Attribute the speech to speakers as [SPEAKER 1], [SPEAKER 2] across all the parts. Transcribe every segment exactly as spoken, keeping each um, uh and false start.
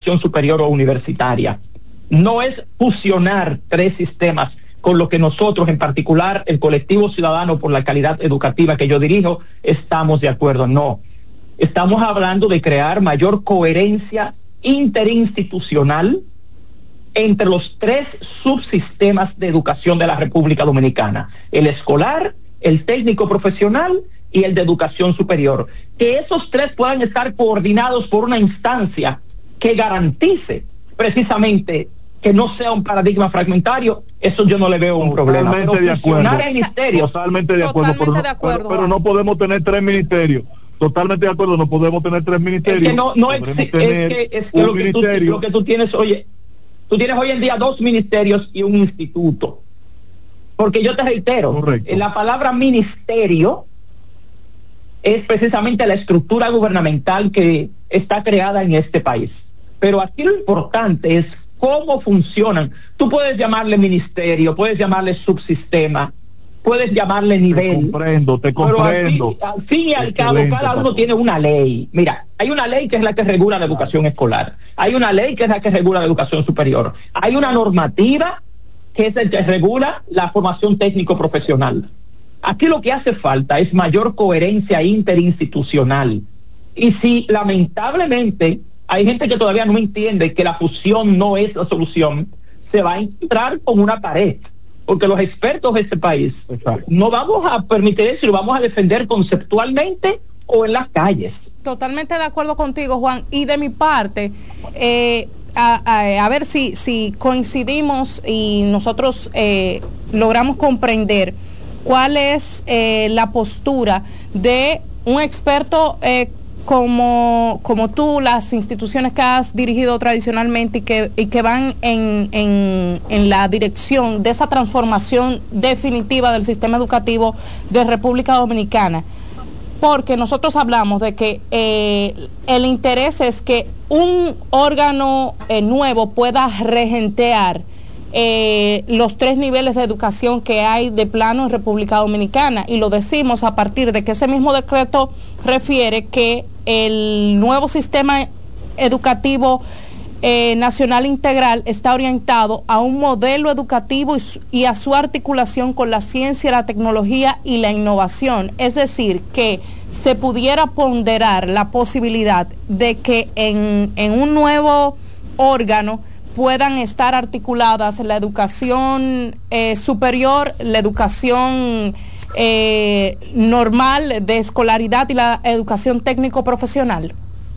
[SPEAKER 1] educación superior o universitaria. No es fusionar tres sistemas, con lo que nosotros, en particular el colectivo ciudadano por la calidad educativa que yo dirijo, estamos de acuerdo. No, estamos hablando de crear mayor coherencia interinstitucional entre los tres subsistemas de educación de la República Dominicana: el escolar, el técnico profesional y el de educación superior. Que esos tres puedan estar coordinados por una instancia que garantice precisamente que no sea un paradigma fragmentario, eso yo no le veo un problema.
[SPEAKER 2] Totalmente de acuerdo.
[SPEAKER 1] Ministerios,
[SPEAKER 2] Totalmente de acuerdo.
[SPEAKER 3] Totalmente
[SPEAKER 2] pero,
[SPEAKER 3] de acuerdo,
[SPEAKER 2] pero, pero no podemos tener tres ministerios. Totalmente de acuerdo, no podemos tener tres ministerios.
[SPEAKER 1] Es que no, no es, es que, es que lo, que tú, lo que tú tienes, oye, tú tienes hoy en día dos ministerios y un instituto. Porque yo te reitero,
[SPEAKER 2] correcto,
[SPEAKER 1] la palabra ministerio es precisamente la estructura gubernamental que está creada en este país. Pero aquí lo importante es cómo funcionan. Tú puedes llamarle ministerio, puedes llamarle subsistema, puedes llamarle nivel.
[SPEAKER 2] Te comprendo, te comprendo.
[SPEAKER 1] Pero al fin, al fin y al cabo, cada uno tiene una ley. Mira, hay una ley que es la que regula la educación escolar. Hay una ley que es la que regula la educación superior. Hay una normativa que es la que regula la formación técnico-profesional. Aquí lo que hace falta es mayor coherencia interinstitucional. Y si lamentablemente hay gente que todavía no entiende que la fusión no es la solución, se va a encontrar con una pared, porque los expertos de este país Exacto. no vamos a permitir eso y lo vamos a defender conceptualmente o en las calles.
[SPEAKER 3] Totalmente de acuerdo contigo, Juan, y de mi parte, eh, a, a, a ver si, si coincidimos y nosotros eh, logramos comprender cuál es eh, la postura de un experto eh, como como tú, las instituciones que has dirigido tradicionalmente y que y que van en, en, en la dirección de esa transformación definitiva del sistema educativo de República Dominicana. Porque nosotros hablamos de que eh, el interés es que un órgano eh, nuevo pueda regentear Eh, los tres niveles de educación que hay de plano en República Dominicana, y lo decimos a partir de que ese mismo decreto refiere que el nuevo sistema educativo eh, nacional integral está orientado a un modelo educativo y, su, y a su articulación con la ciencia, la tecnología y la innovación. Es decir, que se pudiera ponderar la posibilidad de que en, en un nuevo órgano puedan estar articuladas la educación eh, superior, la educación eh, normal de escolaridad y la educación técnico-profesional.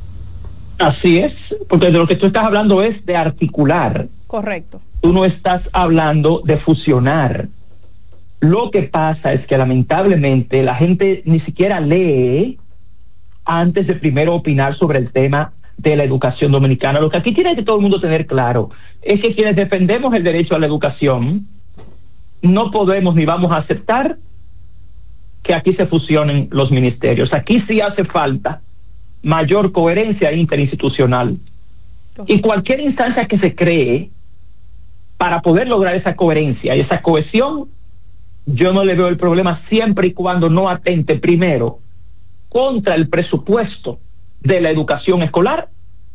[SPEAKER 1] Así es, porque de lo que tú estás hablando es de articular.
[SPEAKER 3] Correcto.
[SPEAKER 1] Tú no estás hablando de fusionar. Lo que pasa es que lamentablemente la gente ni siquiera lee antes de primero opinar sobre el tema de la educación dominicana. Lo que aquí tiene que todo el mundo tener claro es que quienes defendemos el derecho a la educación no podemos ni vamos a aceptar que aquí se fusionen los ministerios. Aquí sí hace falta mayor coherencia interinstitucional. Y cualquier instancia que se cree para poder lograr esa coherencia y esa cohesión, yo no le veo el problema siempre y cuando no atente primero contra el presupuesto de la educación escolar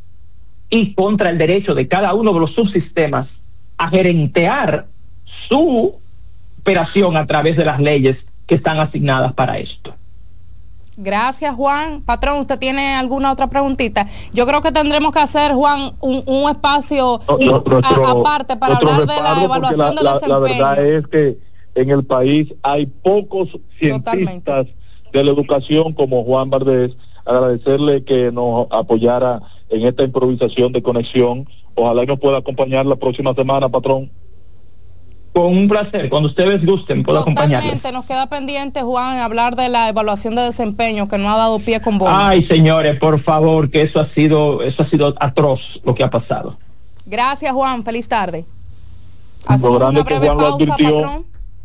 [SPEAKER 1] y contra el derecho de cada uno de los subsistemas a gerentear su operación a través de las leyes que están asignadas para esto.
[SPEAKER 3] Gracias, Juan. Patrón, ¿usted tiene alguna otra preguntita? Yo creo que tendremos que hacer, Juan, un, un espacio
[SPEAKER 2] no, no, nuestro,
[SPEAKER 3] a, aparte para hablar de la evaluación
[SPEAKER 2] la,
[SPEAKER 3] de
[SPEAKER 2] la,
[SPEAKER 3] desempeño.
[SPEAKER 2] La verdad es que en el país hay pocos cientistas Totalmente. de la educación como Juan Valdés. Agradecerle que nos apoyara en esta improvisación de conexión. Ojalá y nos pueda acompañar la próxima semana, patrón.
[SPEAKER 1] Con un placer, cuando ustedes gusten, puedo acompañarles.
[SPEAKER 3] Totalmente, nos queda pendiente, Juan, hablar de la evaluación de desempeño que no ha dado pie con bola.
[SPEAKER 1] Ay, señores, por favor, que eso ha sido, eso ha sido atroz lo que ha pasado.
[SPEAKER 3] Gracias, Juan, feliz tarde.
[SPEAKER 2] Hacemos lo grande una breve que Juan pausa, lo advirtió. Patrón.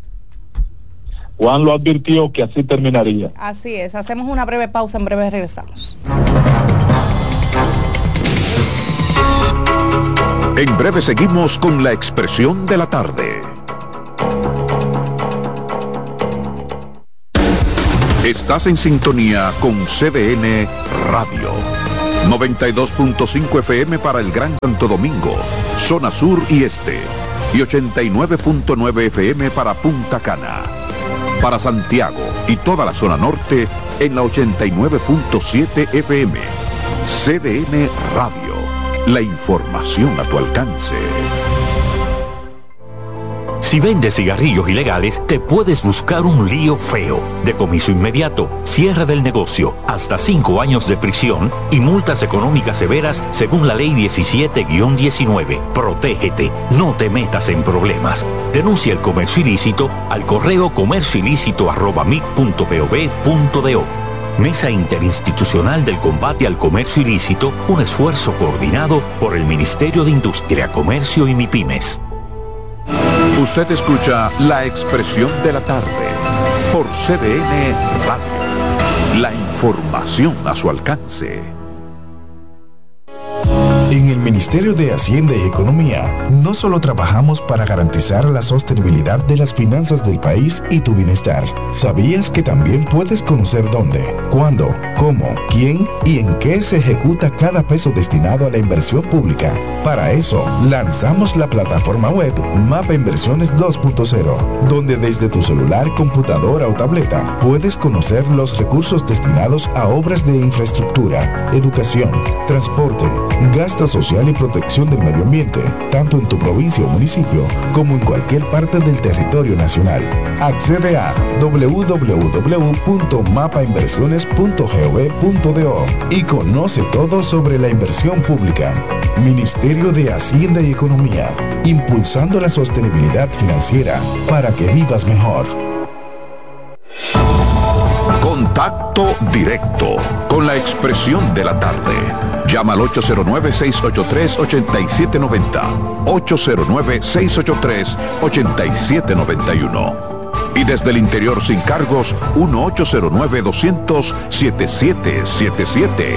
[SPEAKER 2] Juan lo advirtió que así terminaría.
[SPEAKER 3] Así es, hacemos una breve pausa, en breve regresamos.
[SPEAKER 4] En breve seguimos con la expresión de la tarde. Estás en sintonía con C D N Radio. noventa y dos punto cinco F M para el Gran Santo Domingo, zona sur y este, y ochenta y nueve punto nueve F M para Punta Cana. Para Santiago y toda la zona norte en la ochenta y nueve punto siete F M. C D N Radio, la información a tu alcance.
[SPEAKER 5] Si vendes cigarrillos ilegales, te puedes buscar un lío feo. Decomiso inmediato, cierre del negocio, hasta cinco años de prisión y multas económicas severas según la ley diecisiete guión diecinueve. Protégete, no te metas en problemas. Denuncia el comercio ilícito al correo comercioilícito arroba mic punto gov punto do. Mesa Interinstitucional del Combate al Comercio Ilícito, un esfuerzo coordinado por el Ministerio de Industria, Comercio y MIPYMES.
[SPEAKER 4] Usted escucha La Expresión de la Tarde por C D N Radio. La información a su alcance.
[SPEAKER 6] En el Ministerio de Hacienda y Economía, no solo trabajamos para garantizar la sostenibilidad de las finanzas del país y tu bienestar. ¿Sabías que también puedes conocer dónde, cuándo, cómo, quién y en qué se ejecuta cada peso destinado a la inversión pública? Para eso, lanzamos la plataforma web Mapa Inversiones dos punto cero, donde desde tu celular, computadora o tableta puedes conocer los recursos destinados a obras de infraestructura, educación, transporte, gasto social y protección del medio ambiente, tanto en tu provincia o municipio como en cualquier parte del territorio nacional. Accede a doble u doble u doble u punto mapa inversiones punto gov punto do y conoce todo sobre la inversión pública. Ministerio de Hacienda y Economía, impulsando la sostenibilidad financiera para que vivas mejor.
[SPEAKER 4] Contacto directo con la Expresión de la Tarde. Llama al ocho cero nueve, seis ocho tres, ocho siete nueve cero, ocho cero nueve, seis ocho tres, ocho siete nueve uno. Y desde el interior sin cargos, uno ocho cero nueve, dos cero cero, siete siete siete siete.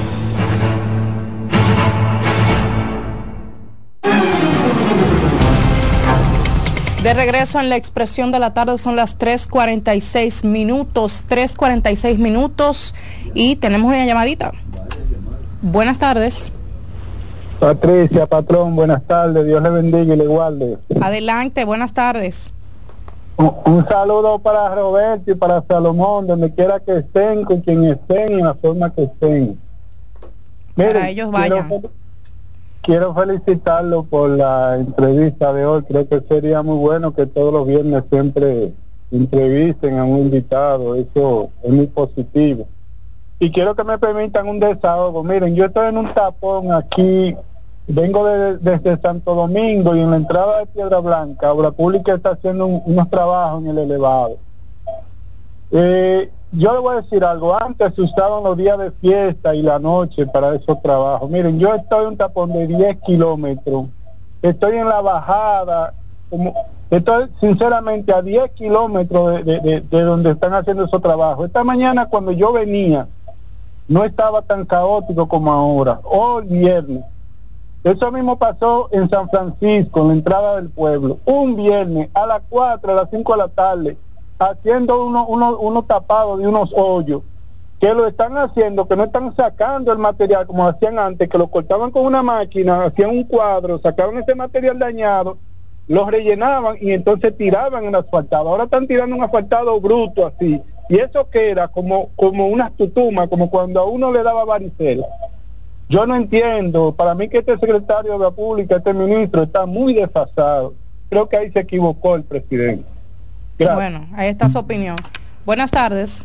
[SPEAKER 3] De regreso en la Expresión de la Tarde, son las tres cuarenta y seis minutos, tres cuarenta y seis minutos y tenemos una llamadita. Buenas tardes.
[SPEAKER 7] Patricia, patrón, buenas tardes, Dios le bendiga y le guarde.
[SPEAKER 3] Adelante, buenas tardes.
[SPEAKER 7] Un, un saludo para Roberto y para Salomón, donde quiera que estén, con quien estén y en la forma que estén. Miren,
[SPEAKER 3] para ellos vayan.
[SPEAKER 7] Quiero, quiero felicitarlo por la entrevista de hoy. Creo que sería muy bueno que todos los viernes siempre entrevisten a un invitado. Eso es muy positivo. Y quiero que me permitan un desahogo. Miren, yo estoy en un tapón aquí, vengo de, desde Santo Domingo y en la entrada de Piedra Blanca, Obra Pública está haciendo un, unos trabajos en el elevado. Eh, yo le voy a decir algo, antes se usaban los días de fiesta y la noche para esos trabajos. Miren, yo estoy en un tapón de diez kilómetros, estoy en la bajada, como, estoy sinceramente a diez kilómetros de, de, de, de donde están haciendo esos trabajos. Esta mañana cuando yo venía, no estaba tan caótico como ahora. Hoy viernes. Eso mismo pasó en San Francisco, en la entrada del pueblo. Un viernes a las cuatro, a las cinco de la tarde, haciendo unos uno, uno tapados de unos hoyos, que lo están haciendo, que no están sacando el material como hacían antes, que lo cortaban con una máquina, hacían un cuadro, sacaban ese material dañado, los rellenaban y entonces tiraban en asfaltado. Ahora están tirando un asfaltado bruto así. Y eso que era como, como unas tutumas, como cuando a uno le daba varicela. Yo no entiendo, para mí que este secretario de la Pública, este ministro, está muy desfasado. Creo que ahí se equivocó el presidente. Gracias.
[SPEAKER 3] Bueno, ahí está su opinión. Buenas tardes.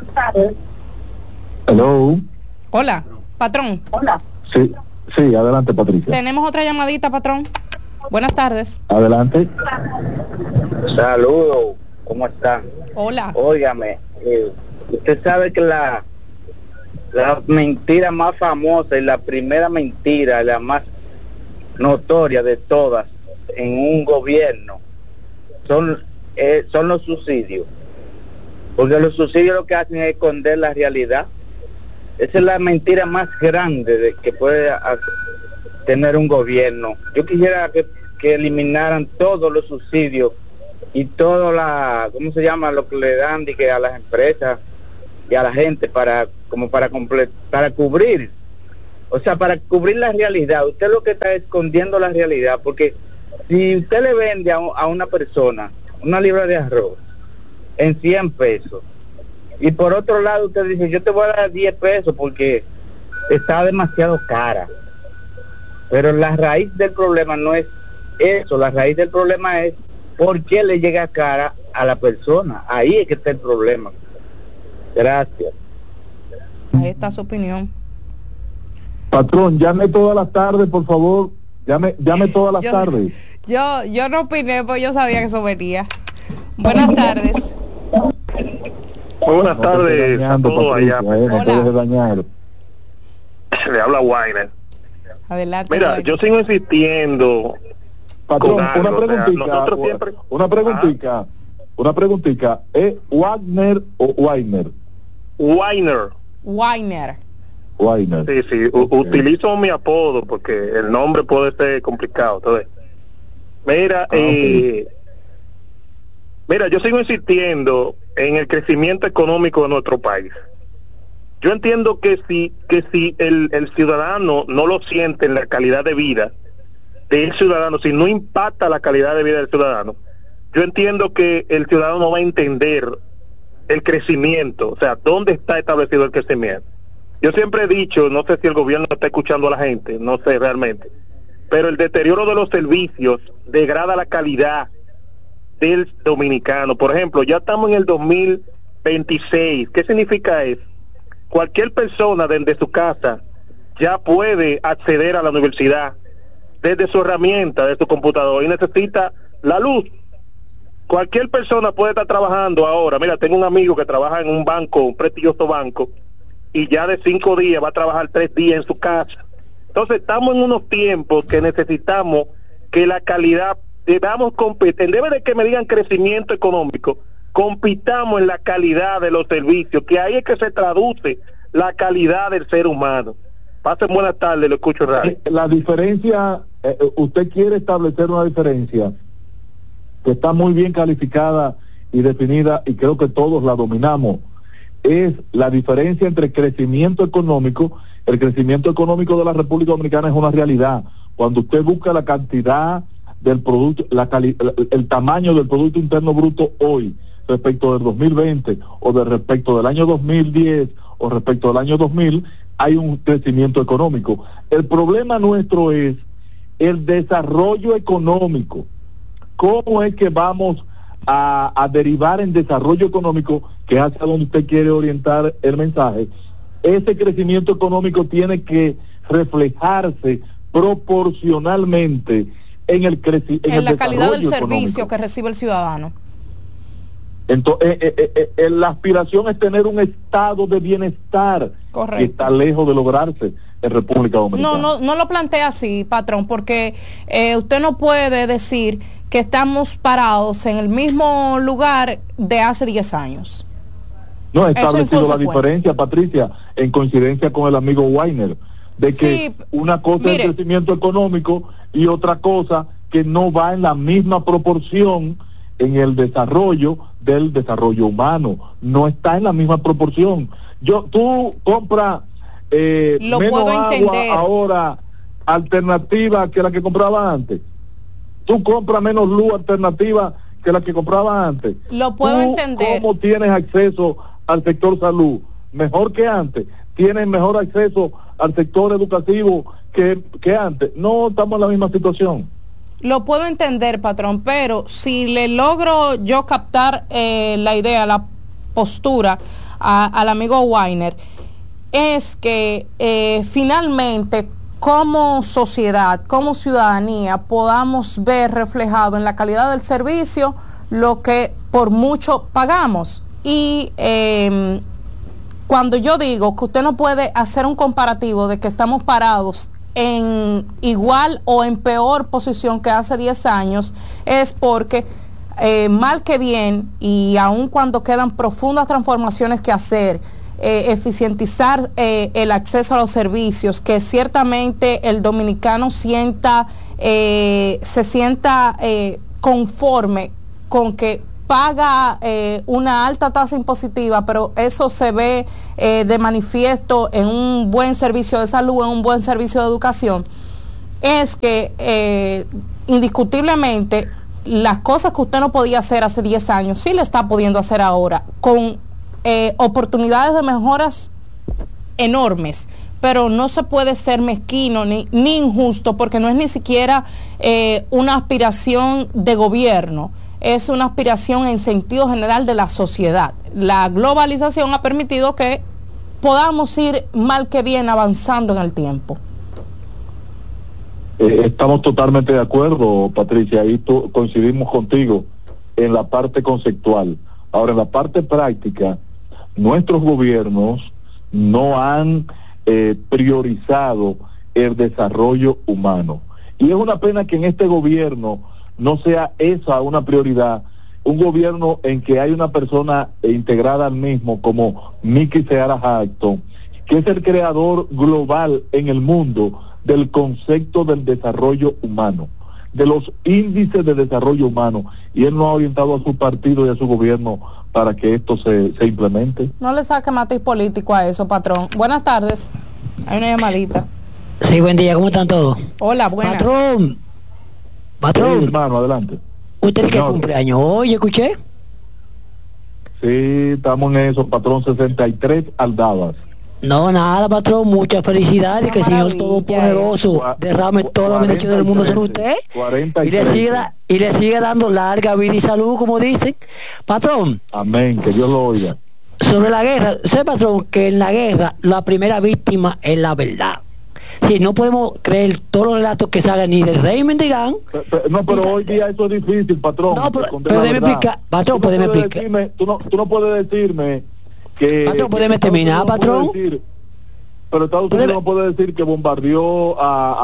[SPEAKER 2] Hello.
[SPEAKER 3] Hola, patrón.
[SPEAKER 7] Hola.
[SPEAKER 2] Sí, sí, adelante, Patricia.
[SPEAKER 3] Tenemos otra llamadita, patrón. Buenas tardes.
[SPEAKER 2] Adelante.
[SPEAKER 8] Saludos, ¿cómo están?
[SPEAKER 3] Hola.
[SPEAKER 8] Óigame, eh, usted sabe que la la mentira más famosa y la primera mentira, la más notoria de todas en un gobierno son eh, son los subsidios, porque los subsidios lo que hacen es esconder la realidad. Esa es la mentira más grande de que puede hacer, tener un gobierno. Yo quisiera que, que eliminaran todos los subsidios y todo la, ¿cómo se llama? Lo que le dan de que a las empresas y a la gente para como para completar, para cubrir O sea, para cubrir la realidad. Usted lo que está escondiendo la realidad, porque si usted le vende a, a una persona una libra de arroz en cien pesos, y por otro lado usted dice, yo te voy a dar diez pesos porque está demasiado cara. Pero la raíz del problema no es eso, la raíz del problema es por qué le llega cara a la persona. Ahí es que está el problema. Gracias.
[SPEAKER 3] Ahí está su opinión.
[SPEAKER 2] Patrón, llame todas las tardes, por favor. Llame, llame todas las
[SPEAKER 3] yo,
[SPEAKER 2] tardes.
[SPEAKER 3] Yo, yo no opiné, porque yo sabía que eso venía. Buenas tardes.
[SPEAKER 9] Muy buenas
[SPEAKER 2] no
[SPEAKER 9] tardes a todos allá.
[SPEAKER 2] Eh, no puedes dañar.
[SPEAKER 9] Le habla Weiner.
[SPEAKER 3] Adelante.
[SPEAKER 9] Mira,
[SPEAKER 3] Weiner.
[SPEAKER 9] yo sigo insistiendo.
[SPEAKER 2] Patrón,
[SPEAKER 9] algo,
[SPEAKER 2] una preguntita,
[SPEAKER 9] o sea, nosotros siempre...
[SPEAKER 2] una preguntita, una preguntita, ¿es Wagner o Weiner?
[SPEAKER 9] Weiner.
[SPEAKER 3] Weiner.
[SPEAKER 2] Weiner.
[SPEAKER 9] Sí, sí, okay. Utilizo mi apodo porque el nombre puede ser complicado. Entonces, mira, ah, okay. eh, mira, yo sigo insistiendo en el crecimiento económico de nuestro país. Yo entiendo que si que si el, el ciudadano no lo siente en la calidad de vida del ciudadano, si no impacta la calidad de vida del ciudadano, yo entiendo que el ciudadano no va a entender el crecimiento, o sea, dónde está establecido el crecimiento. Yo siempre he dicho, no sé si el gobierno está escuchando a la gente, no sé realmente, pero el deterioro de los servicios degrada la calidad del dominicano. Por ejemplo, ya estamos en el dos mil veintiséis. ¿Qué significa eso? Cualquier persona desde su casa ya puede acceder a la universidad desde su herramienta, de su computador, y necesita la luz. Cualquier persona puede estar trabajando ahora. Mira, tengo un amigo que trabaja en un banco, un prestigioso banco, y ya de cinco días va a trabajar tres días en su casa. Entonces estamos en unos tiempos que necesitamos que la calidad, debamos competir, en vez de que me digan crecimiento económico, compitamos en la calidad de los servicios, que ahí es que se traduce la calidad del ser humano. Pasen buenas tardes, lo escucho en radio.
[SPEAKER 2] La diferencia, eh, usted quiere establecer una diferencia que está muy bien calificada y definida, y creo que todos la dominamos, es la diferencia entre crecimiento económico. El crecimiento económico de la República Dominicana es una realidad. Cuando usted busca la cantidad del producto, la cali, el, el tamaño del Producto Interno Bruto hoy, respecto del dos mil veinte, o de respecto del año dos mil diez, o respecto del año dos mil, hay un crecimiento económico. El problema nuestro es el desarrollo económico. ¿Cómo es que vamos a, a derivar en desarrollo económico, que es hacia donde usted quiere orientar el mensaje? Ese crecimiento económico tiene que reflejarse proporcionalmente en el crecimiento, en, en el la calidad del
[SPEAKER 3] servicio
[SPEAKER 2] económico
[SPEAKER 3] que recibe el ciudadano.
[SPEAKER 2] Entonces, eh, eh, eh, eh, la aspiración es tener un estado de bienestar.
[SPEAKER 3] Correcto.
[SPEAKER 2] Que está lejos de lograrse en República Dominicana.
[SPEAKER 3] No, no, no lo plantea así, patrón, porque eh, usted no puede decir que estamos parados en el mismo lugar de hace diez años.
[SPEAKER 2] No, he establecido la diferencia, Patricia, en coincidencia con el amigo Weiner, de que sí, una cosa mire, es el crecimiento económico y otra cosa que no va en la misma proporción en el desarrollo del desarrollo humano. No está en la misma proporción. Yo, tú compras eh, menos agua ahora alternativa que la que compraba antes. Tú compras menos luz alternativa que la que compraba antes.
[SPEAKER 3] Lo puedo
[SPEAKER 2] ¿Tú
[SPEAKER 3] entender.
[SPEAKER 2] ¿Cómo tienes acceso al sector salud? Mejor que antes. ¿Tienes mejor acceso al sector educativo que, que antes? No, estamos en la misma situación.
[SPEAKER 3] Lo puedo entender, patrón, pero si le logro yo captar eh, la idea, la postura a, al amigo Weiner, es que eh, finalmente como sociedad, como ciudadanía, podamos ver reflejado en la calidad del servicio lo que por mucho pagamos. Y eh, cuando yo digo que usted no puede hacer un comparativo de que estamos parados en igual o en peor posición que hace diez años, es porque eh, mal que bien, y aun cuando quedan profundas transformaciones que hacer, eh, eficientizar eh, el acceso a los servicios, que ciertamente el dominicano sienta, eh, se sienta eh, conforme con que paga eh, una alta tasa impositiva, pero eso se ve eh, de manifiesto en un buen servicio de salud, en un buen servicio de educación, es que eh, indiscutiblemente las cosas que usted no podía hacer hace diez años, sí le está pudiendo hacer ahora, con eh, oportunidades de mejoras enormes, pero no se puede ser mezquino ni, ni injusto, porque no es ni siquiera eh, una aspiración de gobierno, es una aspiración en sentido general de la sociedad. La globalización ha permitido que podamos ir mal que bien avanzando en el tiempo.
[SPEAKER 2] Eh, estamos totalmente de acuerdo, Patricia, ahí tú, coincidimos contigo en la parte conceptual. Ahora, en la parte práctica, nuestros gobiernos no han eh, priorizado el desarrollo humano. Y es una pena que en este gobierno no sea esa una prioridad, un gobierno en que hay una persona integrada al mismo como Mickey Seara Hatton, que es el creador global en el mundo del concepto del desarrollo humano, de los índices de desarrollo humano, y él no ha orientado a su partido y a su gobierno para que esto se, se implemente.
[SPEAKER 3] No le saque matiz político a eso, patrón. Buenas tardes. Hay una llamadita.
[SPEAKER 10] Sí, buen día, ¿cómo están todos?
[SPEAKER 3] Hola, buenas.
[SPEAKER 10] Patrón, patrón.
[SPEAKER 2] Sí, hermano, adelante.
[SPEAKER 10] ¿Usted es que cumpleaños hoy, escuché?
[SPEAKER 2] Sí, estamos en eso, patrón, sesenta y tres Aldabas.
[SPEAKER 10] No, nada, patrón, muchas felicidades, que el Señor Todopoderoso derrame toda la bendición del mundo sobre usted
[SPEAKER 2] cuarenta y,
[SPEAKER 10] y le siga y le siga dando larga vida y salud, como dicen. Patrón.
[SPEAKER 2] Amén, que Dios lo oiga.
[SPEAKER 10] Sobre la guerra, sé, patrón, que en la guerra la primera víctima es la verdad. Sí, no podemos creer todos los relatos que salgan ni del régimen de Irán.
[SPEAKER 2] Pero, pero, no, pero hoy día eso es difícil, patrón.
[SPEAKER 10] No, pero, pero déjeme explicar, patrón,
[SPEAKER 2] tú no
[SPEAKER 10] déjeme explicar.
[SPEAKER 2] Decirme, tú, no, tú no puedes decirme que...
[SPEAKER 10] Patrón, déjeme terminar, patrón.
[SPEAKER 2] No decir, pero Estados Unidos no puede decir que bombardeó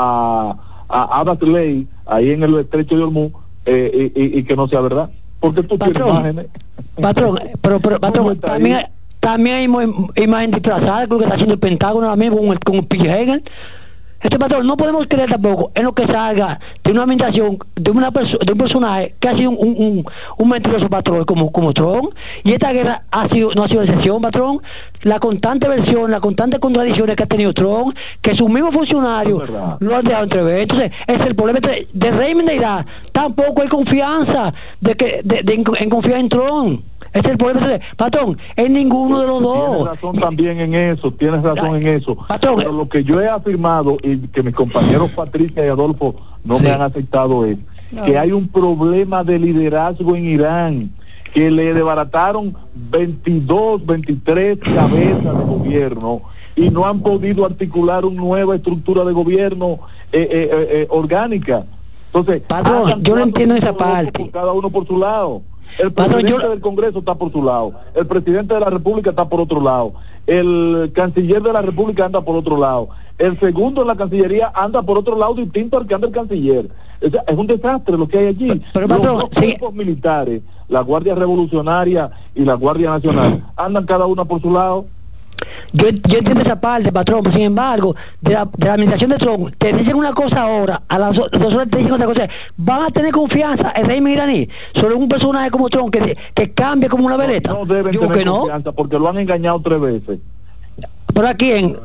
[SPEAKER 2] a, a, a Adlai ahí en el estrecho de Hormuz eh, y, y, y que no sea verdad. Porque tú tienes imágenes.
[SPEAKER 10] Patrón, pero, pero patrón, también hay, también hay imagen disfrazada, creo que está haciendo el Pentágono ahora mismo con el, con el P. Hegel. Este patrón, no podemos creer tampoco en lo que salga de una administración de una perso de un personaje que ha sido un, un, un, un mentiroso, patrón, como, como Trump, y esta guerra ha sido, no ha sido excepción, patrón. La constante versión, las constantes contradicciones que ha tenido Trump, que sus mismos funcionarios lo han dejado entrever. Entonces, es el problema de, del régimen de Irán. Tampoco hay confianza de que de, de, en, en confiar en Trump. Este es el problema, patrón, en ninguno de los dos.
[SPEAKER 2] Tienes razón también en eso, tienes razón en eso.
[SPEAKER 10] Patrón,
[SPEAKER 2] pero lo que yo he afirmado y que mis compañeros Patricia y Adolfo no sí. me han aceptado es no. que hay un problema de liderazgo en Irán, que le desbarataron veintidós, veintitrés cabezas de gobierno y no han podido articular una nueva estructura de gobierno eh, eh, eh, orgánica. Entonces,
[SPEAKER 10] patrón, yo no entiendo esa parte.
[SPEAKER 2] Por cada uno por su lado. El presidente Patrón, yo... del Congreso está por su lado, el presidente de la República está por otro lado, el canciller de la República anda por otro lado, el segundo en la Cancillería anda por otro lado distinto al que anda el canciller. O sea, es un desastre lo que hay allí.
[SPEAKER 10] Pero,
[SPEAKER 2] Los
[SPEAKER 10] patrón,
[SPEAKER 2] dos
[SPEAKER 10] sí.
[SPEAKER 2] cuerpos militares, la Guardia Revolucionaria y la Guardia Nacional, andan cada una por su lado.
[SPEAKER 10] Yo, yo entiendo esa parte, patrón, pero sin embargo, de la, de la administración de Trump, te dicen una cosa ahora, a las dos horas te dicen otra cosa. ¿Van a tener confianza el régimen iraní sobre un personaje como Trump que, que cambie como una veleta?
[SPEAKER 2] No, no deben
[SPEAKER 10] Yo
[SPEAKER 2] tener
[SPEAKER 10] que no.
[SPEAKER 2] confianza porque lo han engañado tres veces.
[SPEAKER 10] ¿Por a quién?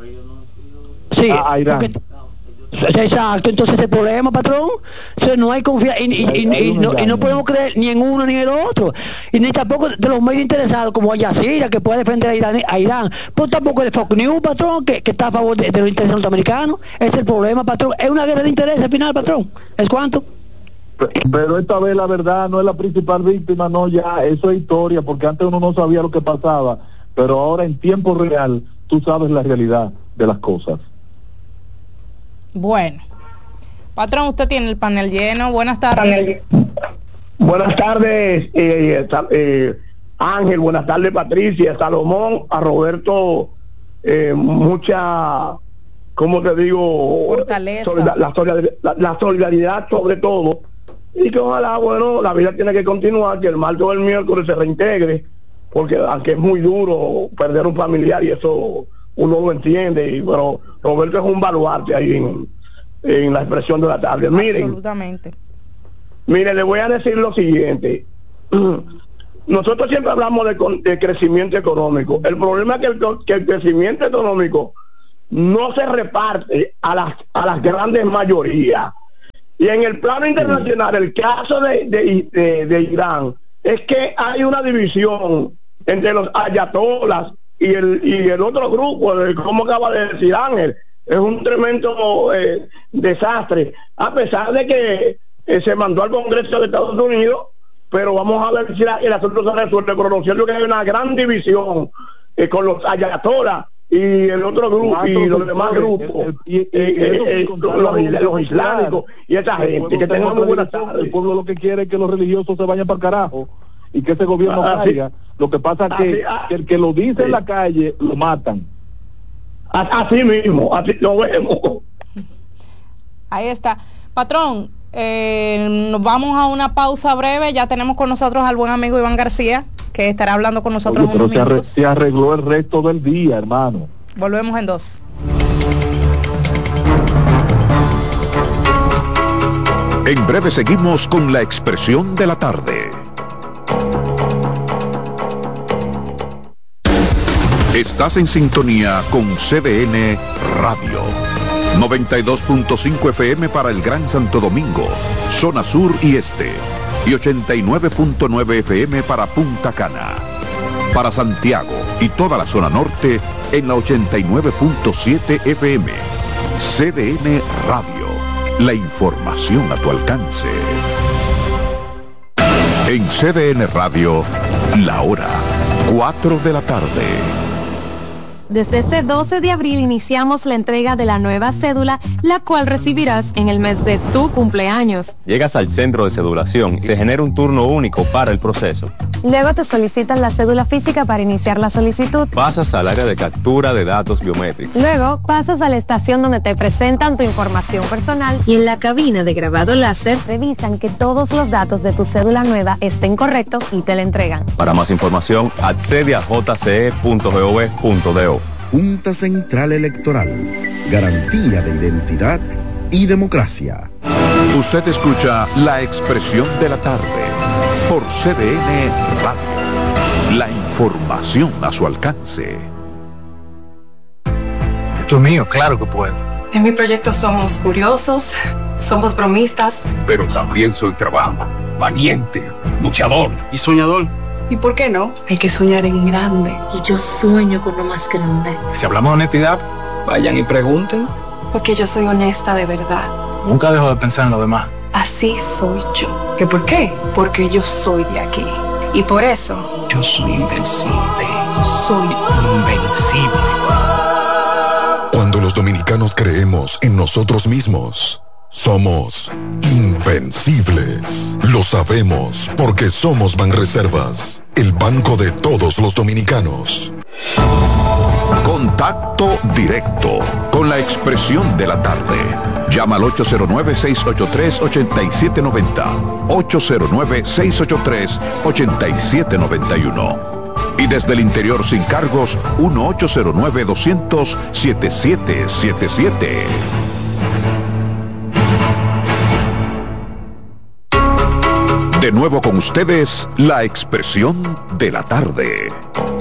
[SPEAKER 10] Sí,
[SPEAKER 2] a, a Irán.
[SPEAKER 10] Porque, exacto, entonces el problema, patrón, o sea, no hay confianza y, y, y, y, y, no, y no podemos creer ni en uno ni en el otro, y ni tampoco de los medios interesados como Yacira, que puede defender a Irán, a Irán. Pues tampoco el Fox News, patrón, que, que está a favor de, de los intereses norteamericanos. Ese es el problema, patrón, es una guerra de intereses al final, patrón. ¿Es cuánto?
[SPEAKER 2] Pero esta vez la verdad no es la principal víctima, no, ya, eso es historia, porque antes uno no sabía lo que pasaba, pero ahora en tiempo real tú sabes la realidad de las cosas.
[SPEAKER 3] Bueno, patrón, usted tiene el panel lleno. Buenas tardes.
[SPEAKER 11] Buenas tardes, eh, eh, Ángel. Buenas tardes, Patricia, Salomón, a Roberto. Eh, mucha, ¿cómo te digo?
[SPEAKER 3] Fortaleza.
[SPEAKER 11] Solidar, la, solidaridad, la, la solidaridad sobre todo. Y que ojalá, bueno, la vida tiene que continuar, que el martes o el miércoles se reintegre, porque aunque es muy duro perder un familiar y eso uno lo entiende, y bueno, Roberto es un baluarte ahí en, en la expresión de la tarde. Miren,
[SPEAKER 3] absolutamente.
[SPEAKER 11] Miren, le voy a decir lo siguiente. nosotros siempre hablamos de, de crecimiento económico. El problema es que el, que el crecimiento económico no se reparte a las, a las grandes mayorías. Y en el plano internacional, el caso de, de, de, de Irán es que hay una división entre los ayatolas y el, y el otro grupo, de, como acaba de decir Ángel. Es un tremendo eh, desastre, a pesar de que eh, se mandó al Congreso de Estados Unidos, pero vamos a ver si la, el asunto se resuelve. Pero lo cierto es que hay una gran división eh, con los ayatolas y el otro grupo y los demás grupos, y, y, eh, eh, los, los, los islámicos y esa gente. Que tengan muy buenas tardes.
[SPEAKER 2] El pueblo lo que quiere es que los religiosos se vayan para el carajo y que ese gobierno ah, caiga. Sí. Lo que pasa es que, ah, que el que lo dice sí. en la calle lo matan.
[SPEAKER 11] Así mismo, así lo vemos.
[SPEAKER 3] Ahí está. Patrón, eh, nos vamos a una pausa breve. Ya tenemos con nosotros al buen amigo Iván García, que estará hablando con nosotros
[SPEAKER 2] Oye,
[SPEAKER 3] en unos
[SPEAKER 2] pero
[SPEAKER 3] minutos.
[SPEAKER 2] Se arregló el resto del día, hermano.
[SPEAKER 3] Volvemos en dos.
[SPEAKER 4] En breve seguimos con la expresión de la tarde. Estás en sintonía con C D N Radio. noventa y dos punto cinco F M para el Gran Santo Domingo, zona sur y este. Y ochenta y nueve punto nueve F M para Punta Cana. Para Santiago y toda la zona norte en la ochenta y nueve punto siete F M. C D N Radio. La información a tu alcance. En C D N Radio, la hora cuatro de la tarde.
[SPEAKER 12] Desde este doce de abril iniciamos la entrega de la nueva cédula, la cual recibirás en el mes de tu cumpleaños.
[SPEAKER 13] Llegas al centro de cedulación y se genera un turno único para el proceso.
[SPEAKER 12] Luego te solicitan la cédula física para iniciar la solicitud.
[SPEAKER 13] Pasas al área de captura de datos biométricos.
[SPEAKER 12] Luego pasas a la estación donde te presentan tu información personal y en la cabina de grabado láser revisan que todos los datos de tu cédula nueva estén correctos y te la entregan.
[SPEAKER 13] Para más información, accede a j c e punto gov punto do.
[SPEAKER 6] Junta Central Electoral, garantía de identidad y democracia.
[SPEAKER 4] Usted escucha la expresión de la tarde por C D N Radio. La información a su alcance.
[SPEAKER 14] Esto es mío, claro que puedo.
[SPEAKER 15] En mi proyecto somos curiosos, somos bromistas.
[SPEAKER 16] Pero también soy trabajo, valiente, luchador y soñador.
[SPEAKER 15] ¿Y por qué no? Hay que soñar en grande.
[SPEAKER 17] Y yo sueño con lo más grande.
[SPEAKER 14] Si hablamos de honestidad,
[SPEAKER 16] vayan y pregunten.
[SPEAKER 15] Porque yo soy honesta de verdad.
[SPEAKER 14] Nunca dejo de pensar en lo demás.
[SPEAKER 15] Así soy yo. ¿Que por qué? Porque yo soy de aquí. Y por eso...
[SPEAKER 16] yo soy invencible.
[SPEAKER 15] Soy
[SPEAKER 16] invencible.
[SPEAKER 6] Cuando los dominicanos creemos en nosotros mismos, somos invencibles. Lo sabemos porque somos Banreservas, el banco de todos los dominicanos.
[SPEAKER 4] Contacto directo con la expresión de la tarde. Llama al ocho cero nueve, seis ocho tres, ocho siete nueve cero, ocho cero nueve, seis ocho tres, ocho siete nueve uno. Y desde el interior sin cargos, uno ocho cero nueve, dos cero cero, siete siete siete siete. De nuevo con ustedes, la expresión de la tarde.